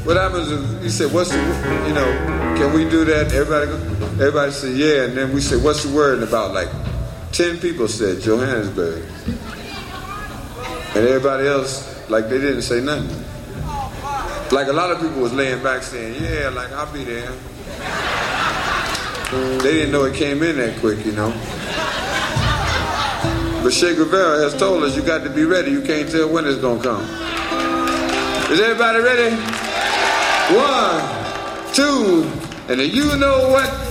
what happens is he said, what's the, you know, can we do that? Everybody said, yeah. And then we said, what's the word? And about like 10 people said Johannesburg. And everybody else, like they didn't say nothing. Like a lot of people was laying back saying, yeah, like I'll be there. They didn't know it came in that quick, you know. But Che Guevara has told us you got to be ready. You can't tell when it's going to come. Is everybody ready? 1, 2, and then you know what?